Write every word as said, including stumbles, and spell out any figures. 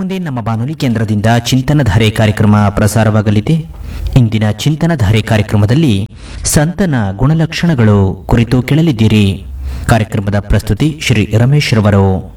ಮುಂದೆ ನಮ್ಮ ಬಾನುಲಿ ಕೇಂದ್ರದಿಂದ ಚಿಂತನಧಾರೆ ಕಾರ್ಯಕ್ರಮ ಪ್ರಸಾರವಾಗಲಿದೆ. ಇಂದಿನ ಚಿಂತನಧಾರೆ ಕಾರ್ಯಕ್ರಮದಲ್ಲಿ ಸಂತನ ಗುಣಲಕ್ಷಣಗಳು ಕುರಿತು ಕೇಳಲಿದ್ದೀರಿ. ಕಾರ್ಯಕ್ರಮದ ಪ್ರಸ್ತುತಿ ಶ್ರೀ ರಮೇಶ್ ರವರು.